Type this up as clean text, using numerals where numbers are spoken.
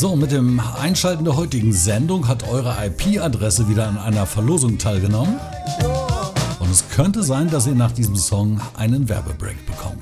So, mit dem Einschalten der heutigen Sendung hat eure IP-Adresse wieder an einer Verlosung teilgenommen. Und es könnte sein, dass ihr nach diesem Song einen Werbebreak bekommt.